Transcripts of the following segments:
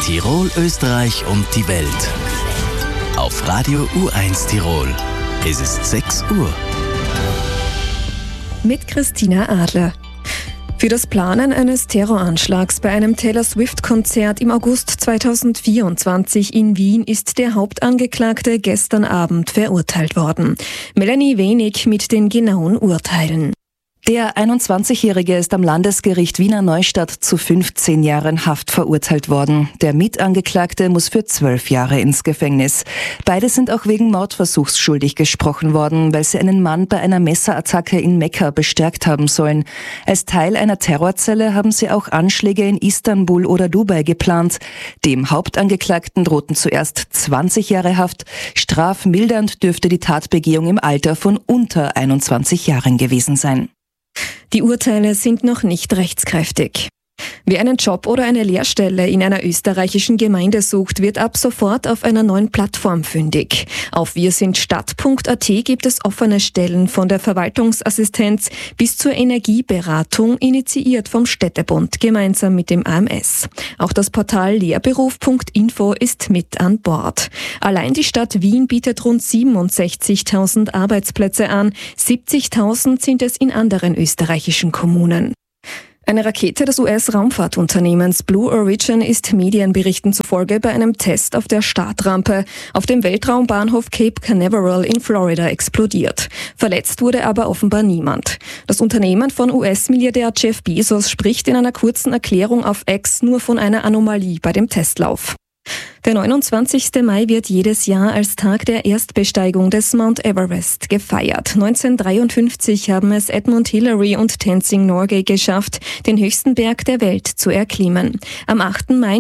Tirol, Österreich und die Welt. Auf Radio U1 Tirol. Es ist 6 Uhr. Mit Christina Adler. Für das Planen eines Terroranschlags bei einem Taylor Swift-Konzert im August 2024 in Wien ist der Hauptangeklagte gestern Abend verurteilt worden. Melanie Wenig mit den genauen Urteilen. Der 21-Jährige ist am Landesgericht Wiener Neustadt zu 15 Jahren Haft verurteilt worden. Der Mitangeklagte muss für 12 Jahre ins Gefängnis. Beide sind auch wegen Mordversuchs schuldig gesprochen worden, weil sie einen Mann bei einer Messerattacke in Mekka bestärkt haben sollen. Als Teil einer Terrorzelle haben sie auch Anschläge in Istanbul oder Dubai geplant. Dem Hauptangeklagten drohten zuerst 20 Jahre Haft. Strafmildernd dürfte die Tatbegehung im Alter von unter 21 Jahren gewesen sein. Die Urteile sind noch nicht rechtskräftig. Wer einen Job oder eine Lehrstelle in einer österreichischen Gemeinde sucht, wird ab sofort auf einer neuen Plattform fündig. Auf wirsindstadt.at gibt es offene Stellen von der Verwaltungsassistenz bis zur Energieberatung, initiiert vom Städtebund gemeinsam mit dem AMS. Auch das Portal lehrberuf.info ist mit an Bord. Allein die Stadt Wien bietet rund 67.000 Arbeitsplätze an, 70.000 sind es in anderen österreichischen Kommunen. Eine Rakete des US-Raumfahrtunternehmens Blue Origin ist Medienberichten zufolge bei einem Test auf der Startrampe auf dem Weltraumbahnhof Cape Canaveral in Florida explodiert. Verletzt wurde aber offenbar niemand. Das Unternehmen von US-Milliardär Jeff Bezos spricht in einer kurzen Erklärung auf X nur von einer Anomalie bei dem Testlauf. Der 29. Mai wird jedes Jahr als Tag der Erstbesteigung des Mount Everest gefeiert. 1953 haben es Edmund Hillary und Tenzing Norgay geschafft, den höchsten Berg der Welt zu erklimmen. Am 8. Mai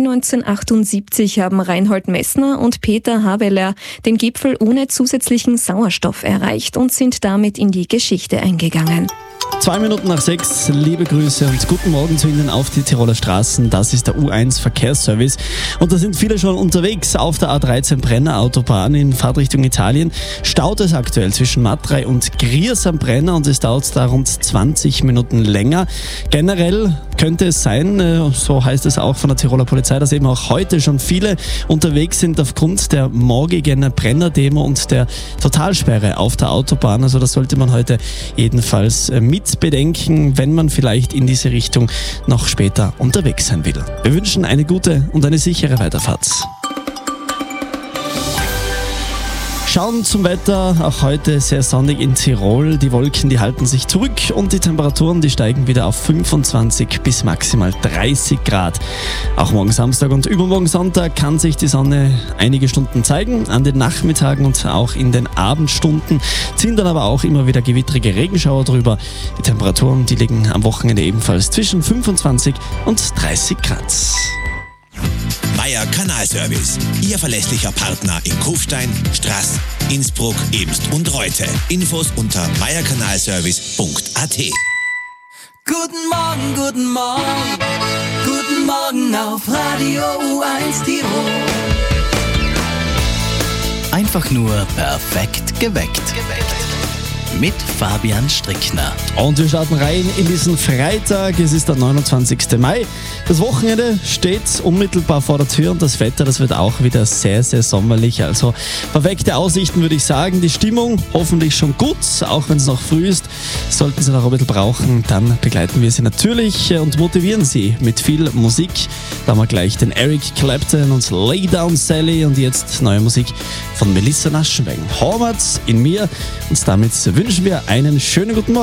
1978 haben Reinhold Messner und Peter Haveler den Gipfel ohne zusätzlichen Sauerstoff erreicht und sind damit in die Geschichte eingegangen. 2 Minuten nach 6, liebe Grüße und guten Morgen zu Ihnen auf die Tiroler Straßen. Das ist der U1 Verkehrsservice und da sind viele schon unterwegs auf der A13 Brenner Autobahn in Fahrtrichtung Italien. Staut es aktuell zwischen Matrei und Griers am Brenner und es dauert da rund 20 Minuten länger. Generell könnte es sein, so heißt es auch von der Tiroler Polizei, dass eben auch heute schon viele unterwegs sind aufgrund der morgigen Brenner-Demo und der Totalsperre auf der Autobahn. Also das sollte man heute jedenfalls mit bedenken, wenn man vielleicht in diese Richtung noch später unterwegs sein will. Wir wünschen eine gute und eine sichere Weiterfahrt. Schauen zum Wetter, auch heute sehr sonnig in Tirol. Die Wolken, die halten sich zurück und die Temperaturen, die steigen wieder auf 25 bis maximal 30 Grad. Auch morgen Samstag und übermorgen Sonntag kann sich die Sonne einige Stunden zeigen. An den Nachmittagen und auch in den Abendstunden ziehen dann aber auch immer wieder gewittrige Regenschauer drüber. Die Temperaturen, die liegen am Wochenende ebenfalls zwischen 25 und 30 Grad. Meier Kanalservice, Ihr verlässlicher Partner in Kufstein, Straß, Innsbruck, Eemst und Reute. Infos unter meierkanalservice.at. Guten Morgen, guten Morgen, guten Morgen auf Radio U1 Tirol. Einfach nur perfekt geweckt. Mit Fabian Strickner. Und wir starten rein in diesen Freitag. Es ist der 29. Mai. Das Wochenende steht unmittelbar vor der Tür und das Wetter, das wird auch wieder sehr, sehr sommerlich. Also perfekte Aussichten, würde ich sagen. Die Stimmung hoffentlich schon gut, auch wenn es noch früh ist. Sollten Sie noch ein bisschen brauchen, dann begleiten wir Sie natürlich und motivieren Sie mit viel Musik. Da haben wir gleich den Eric Clapton und Lay Down Sally und jetzt neue Musik von Melissa Naschenweng. Hormats in mir und damit wünschen wir einen schönen guten Morgen.